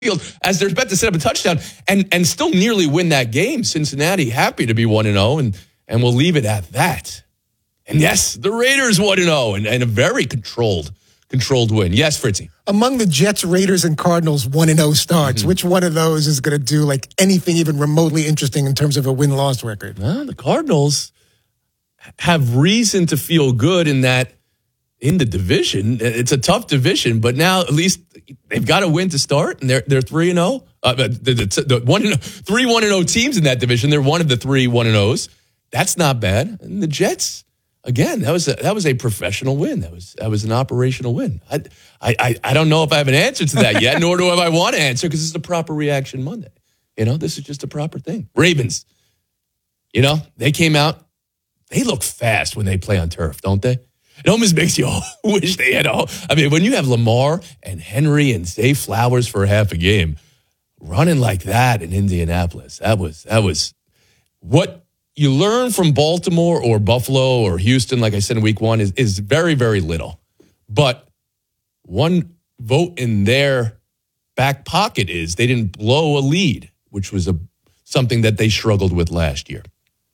field as they're about to set up a touchdown and still nearly win that game. Cincinnati happy to be 1-0, and we'll leave it at that. And yes, the Raiders 1-0 and a very controlled win. Yes, Fritzy. Among the Jets, Raiders, and Cardinals 1-0 starts, which one of those is going to do like anything even remotely interesting in terms of a win-loss record? Well, the Cardinals have reason to feel good in that in the division. It's a tough division, but now at least they've got a win to start, and they're 3-0. The 1-0 teams in that division, they're one of the 3 1-0s. That's not bad. And the Jets, again, that was a professional win. That was an operational win. I don't know if I have an answer to that yet, nor do I want to answer, because this is a proper reaction Monday. This is just a proper thing. Ravens, they came out. They look fast when they play on turf, don't they? It almost makes you wish they had all. I mean, when you have Lamar and Henry and Zay Flowers for half a game, running like that in Indianapolis, that was what you learn from Baltimore or Buffalo or Houston, like I said in week 1, is very, very little. But one vote in their back pocket is they didn't blow a lead, which was something that they struggled with last year.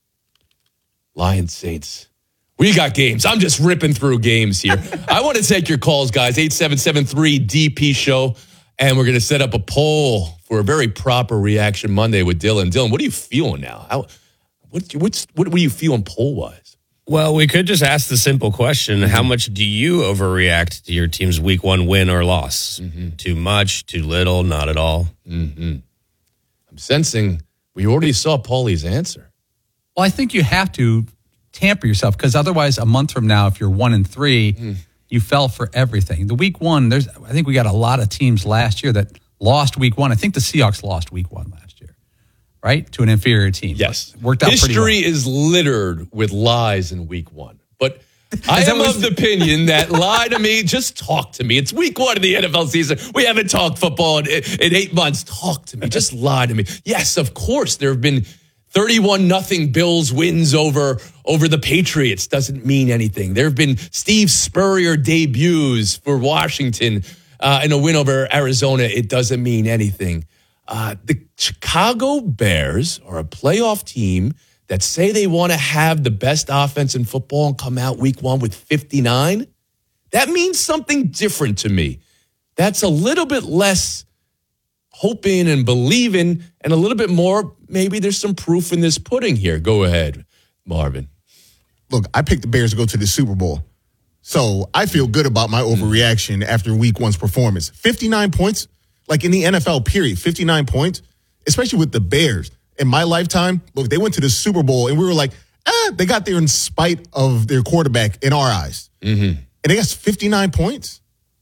Lions, Saints. We got games. I'm just ripping through games here. I want to take your calls, guys. 8773-DP show. And we're going to set up a poll for a very proper reaction Monday with Dylan. Dylan, what are you feeling now? What were you feeling poll-wise? Well, we could just ask the simple question. How much do you overreact to your team's week 1 win or loss? Too much, too little, not at all? I'm sensing we already saw Paulie's answer. Well, I think you have to tamper yourself, because otherwise a month from now, if you're 1-3, you fell for everything. The week 1, I think we got a lot of teams last year that lost week 1. I think the Seahawks lost week 1 last year, right? To an inferior team. Yes. Worked out History pretty well. is littered with lies in week 1. But I am of the opinion that lie to me, just talk to me. It's week 1 of the NFL season. We haven't talked football in 8 months. Talk to me. Just lie to me. Yes, of course, there have been 31-0 Bills wins over the Patriots. Doesn't mean anything. There have been Steve Spurrier debuts for Washington and a win over Arizona. It doesn't mean anything. The Chicago Bears are a playoff team that say they want to have the best offense in football and come out week 1 with 59. That means something different to me. That's a little bit less hoping and believing, and a little bit more, maybe there's some proof in this pudding here. Go ahead, Marvin. Look, I picked the Bears to go to the Super Bowl. So I feel good about my overreaction after week 1's performance. 59 points, like in the NFL period, 59 points, especially with the Bears. In my lifetime, look, they went to the Super Bowl, and we were like, they got there in spite of their quarterback in our eyes. And they got 59 points.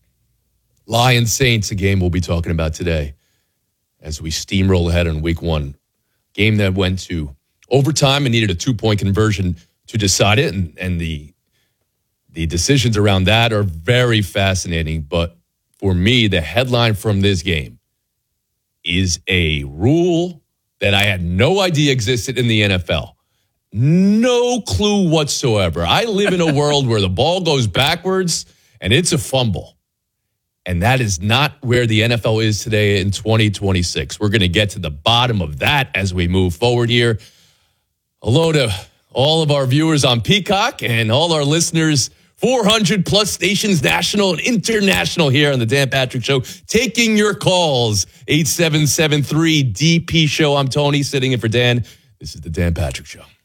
Lions Saints, a game we'll be talking about today as we steamroll ahead in week 1. Game that went to overtime and needed a 2-point conversion to decide it. And the decisions around that are very fascinating. But for me, the headline from this game is a rule that I had no idea existed in the NFL. No clue whatsoever. I live in a world where the ball goes backwards and it's a fumble. And that is not where the NFL is today in 2026. We're going to get to the bottom of that as we move forward here. Hello to all of our viewers on Peacock and all our listeners, 400 plus stations, national and international, here on the Dan Patrick Show. Taking your calls, 8773-DP Show. I'm Tony, sitting in for Dan. This is the Dan Patrick Show.